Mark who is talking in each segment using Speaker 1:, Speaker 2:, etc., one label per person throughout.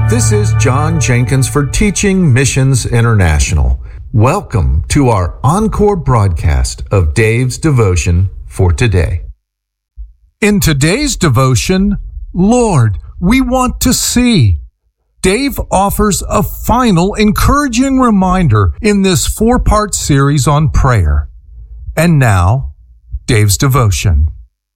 Speaker 1: This is John Jenkins for Teaching Missions International. Welcome to our encore broadcast of Dave's devotion for today. In today's devotion, Lord, we want to see. Dave offers a final encouraging reminder in this 4-part series on prayer. And now, Dave's devotion.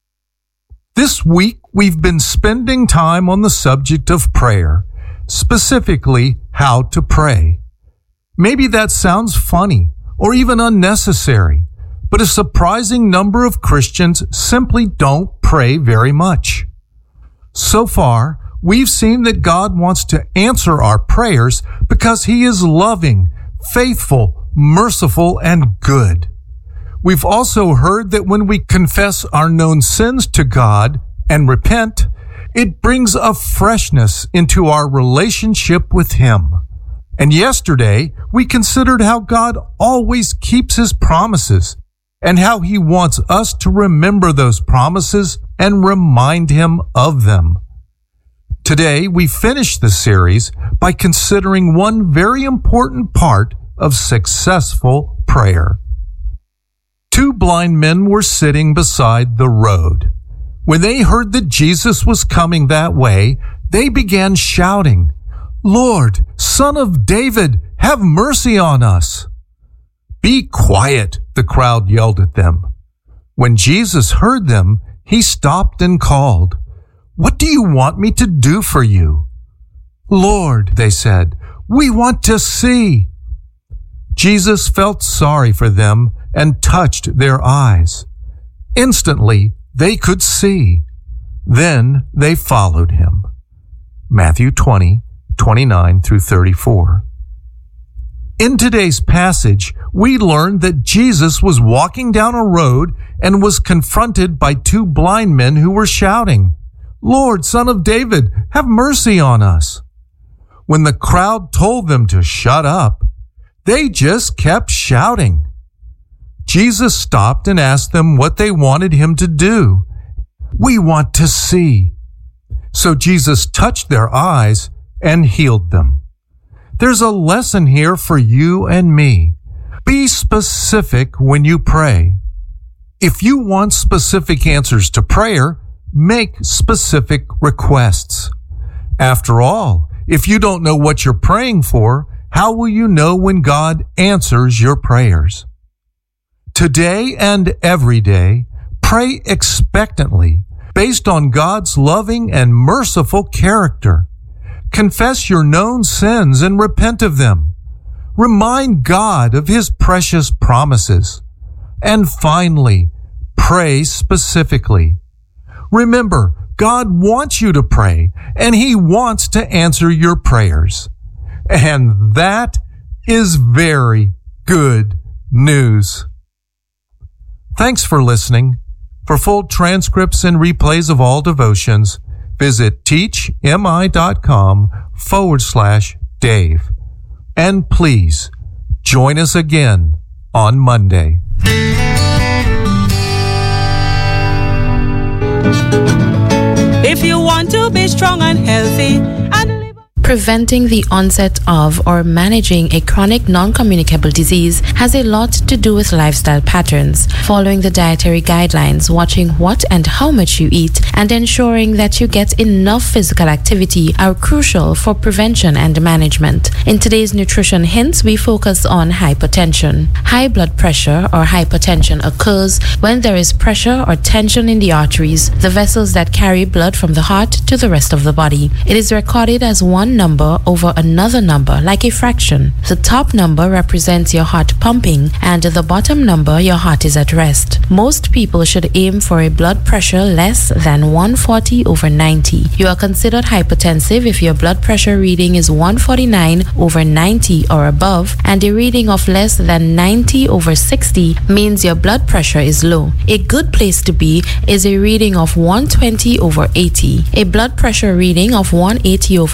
Speaker 1: This week, we've been spending time on the subject of prayer, specifically how to pray. Maybe that sounds funny or even unnecessary, but a surprising number of Christians simply don't pray very much. So far, we've seen that God wants to answer our prayers because He is loving, faithful, merciful, and good. We've also heard that when we confess our known sins to God and repent, it brings a freshness into our relationship with Him. And yesterday, we considered how God always keeps His promises and how He wants us to remember those promises and remind Him of them. Today, we finish the series by considering one very important part of successful prayer. 2 blind men were sitting beside the road. When they heard that Jesus was coming that way, they began shouting, "Lord, Son of David, have mercy on us." "Be quiet," the crowd yelled at them. When Jesus heard them, He stopped and called, "What do you want me to do for you?" "Lord," they said, "we want to see." Jesus felt sorry for them and touched their eyes. Instantly, they could see. Then they followed Him. Matthew 20:29 through 34. In today's passage, we learn that Jesus was walking down a road and was confronted by 2 blind men who were shouting, "Lord, Son of David, have mercy on us." When the crowd told them to shut up, they just kept shouting. Jesus stopped and asked them what they wanted Him to do. "We want to see." So Jesus touched their eyes and healed them. There's a lesson here for you and me. Be specific when you pray. If you want specific answers to prayer, make specific requests. After all, if you don't know what you're praying for, how will you know when God answers your prayers? Today and every day, pray expectantly, based on God's loving and merciful character. Confess your known sins and repent of them. Remind God of His precious promises. And finally, pray specifically. Remember, God wants you to pray, and He wants to answer your prayers. And that is very good news. Thanks for listening. For full transcripts and replays of all devotions, visit teachmi.com/Dave. And please join us again on Monday.
Speaker 2: If you want to be strong and healthy and
Speaker 3: preventing the onset of or managing a chronic non-communicable disease has a lot to do with lifestyle patterns. Following the dietary guidelines, watching what and how much you eat, and ensuring that you get enough physical activity are crucial for prevention and management. In today's Nutrition Hints, we focus on hypertension. High blood pressure or hypertension occurs when there is pressure or tension in the arteries, the vessels that carry blood from the heart to the rest of the body. It is recorded as one number over another number, like a fraction. The top number represents your heart pumping, and the bottom number, your heart is at rest. Most people should aim for a blood pressure less than 140/90. You are considered hypertensive if your blood pressure reading is 149/90 or above, and a reading of less than 90/60 means your blood pressure is low. A good place to be is a reading of 120/80. A blood pressure reading of 180/110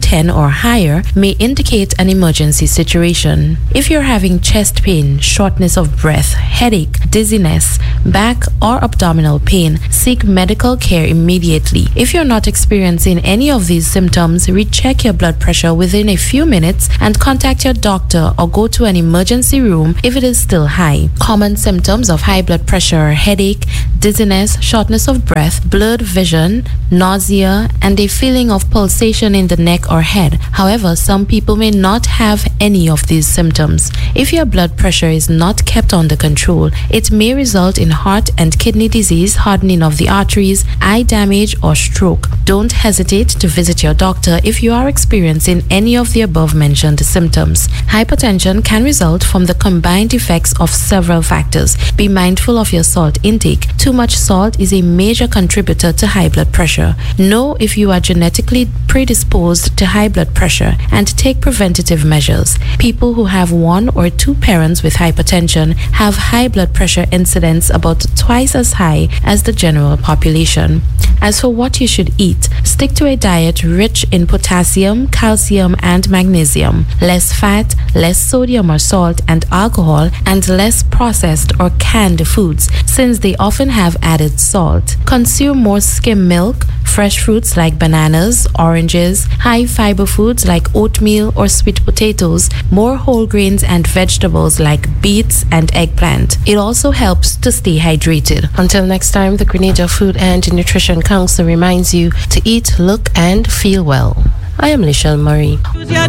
Speaker 3: 110 or higher may indicate an emergency situation. If you're having chest pain, shortness of breath, headache, dizziness, back or abdominal pain, seek medical care immediately. If you're not experiencing any of these symptoms, recheck your blood pressure within a few minutes and contact your doctor or go to an emergency room if it is still high. Common symptoms of high blood pressure are headache, dizziness, shortness of breath, blurred vision, nausea, and a feeling of pulsation in the neck or head. However, some people may not have any of these symptoms. If your blood pressure is not kept under control, it may result in heart and kidney disease, hardening of the arteries, eye damage, or stroke. Don't hesitate to visit your doctor if you are experiencing any of the above mentioned symptoms. Hypertension can result from the combined effects of several factors. Be mindful of your salt intake. Too much salt is a major contributor to high blood pressure. Know if you are genetically predisposed to high blood pressure and take preventative measures. People who have one or two parents with hypertension have high blood pressure incidence about twice as high as the general population. As for what you should eat, stick to a diet rich in potassium, calcium, and magnesium, less fat, less sodium or salt and alcohol, and less processed or canned foods, since they often have added salt. Consume more skim milk, fresh fruits like bananas, oranges, high fiber foods like oatmeal or sweet potatoes, more whole grains and vegetables like beets and eggplant. It also helps to stay hydrated. Until next time, the Grenada Food and Nutrition Council reminds you to eat, look, and feel well. I am Lichelle Murray.